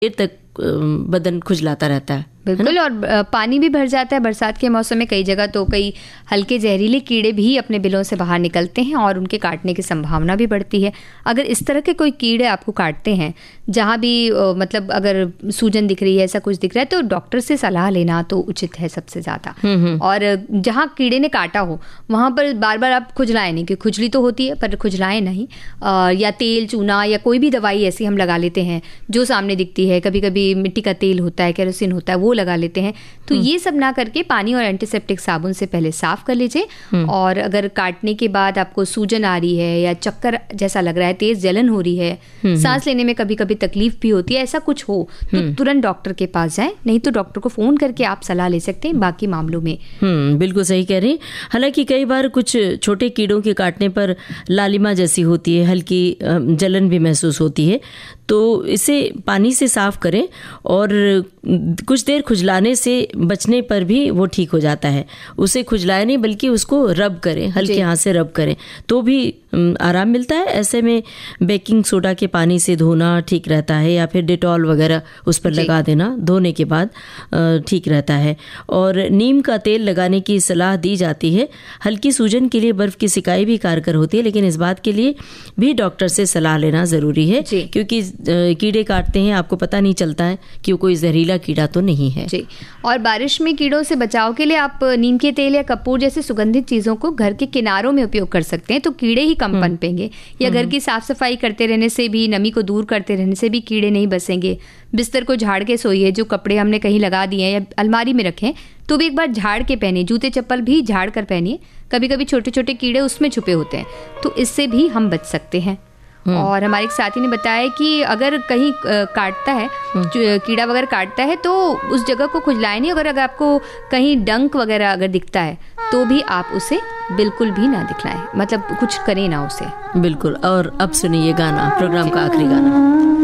देर तक बदन खुजलाता रहता है। बिल्कुल, और पानी भी भर जाता है बरसात के मौसम में कई जगह, तो कई हल्के जहरीले कीड़े भी अपने बिलों से बाहर निकलते हैं और उनके काटने की संभावना भी बढ़ती है। अगर इस तरह के कोई कीड़े आपको काटते हैं, जहाँ भी मतलब अगर सूजन दिख रही है, ऐसा कुछ दिख रहा है, तो डॉक्टर से सलाह लेना तो उचित है सबसे ज़्यादा। और जहाँ कीड़े ने काटा हो वहाँ पर बार बार आप खुजलाएं नहीं, क्योंकि खुजली तो होती है पर खुजलाएं नहीं। या तेल, चूना या कोई भी दवाई ऐसी हम लगा लेते हैं जो सामने दिखती है। कभी कभी मिट्टी का तेल होता है, केरोसिन होता है, वो लगा लेते हैं। तो ये सब ना करके पानी और एंटीसेप्टिक साबुन से पहले साफ कर लीजिए। और अगर काटने के बाद आपको सूजन आ रही है या चक्कर जैसा लग रहा है, तेज जलन हो रही है, सांस लेने में कभी कभी तकलीफ भी होती है, ऐसा कुछ हो तो तुरंत डॉक्टर के पास जाएं। नहीं तो डॉक्टर को फोन करके आप सलाह ले सकते हैं बाकी मामलों में। बिल्कुल सही कह रही। हालांकि कई बार कुछ छोटे कीड़ों के काटने पर लालिमा जैसी होती है, हल्की जलन भी महसूस होती है, तो इसे पानी से साफ करें और कुछ देर खुजलाने से बचने पर भी वो ठीक हो जाता है। उसे खुजलाए नहीं बल्कि उसको रब करें, हल्के हाथ से रब करें तो भी आराम मिलता है। ऐसे में बेकिंग सोडा के पानी से धोना ठीक रहता है या फिर डेटॉल वगैरह उस पर लगा देना धोने के बाद ठीक रहता है। और नीम का तेल लगाने की सलाह दी जाती है। हल्की सूजन के लिए बर्फ की सिकाई भी कारगर होती है, लेकिन इस बात के लिए भी डॉक्टर से सलाह लेना ज़रूरी है, क्योंकि कीड़े काटते हैं, आपको पता नहीं चलता है कि वो कोई जहरीला कीड़ा तो नहीं है। जी। और बारिश में कीड़ों से बचाव के लिए आप नीम के तेल या कपूर जैसे सुगंधित चीज़ों को घर के किनारों में उपयोग कर सकते हैं, तो कीड़े ही कम पनपेंगे। या घर की साफ सफाई करते रहने से भी, नमी को दूर करते रहने से भी कीड़े नहीं बसेंगे। बिस्तर को झाड़ के सोइए, जो कपड़े हमने कहीं लगा दिए हैं या अलमारी में रखें तो भी एक बार झाड़ के पहनिए। जूते चप्पल भी झाड़ कर पहनिए, कभी कभी छोटे छोटे कीड़े उसमें छुपे होते हैं, तो इससे भी हम बच सकते हैं। और हमारे एक साथी ने बताया कि अगर कहीं काटता है, कीड़ा वगैरह काटता है, तो उस जगह को खुजलाए नहीं। अगर आपको कहीं डंक वगैरह अगर दिखता है तो भी आप उसे बिल्कुल भी ना दिखलाएं, मतलब कुछ करें ना उसे। बिल्कुल। और अब सुनिए गाना, प्रोग्राम का आखिरी गाना।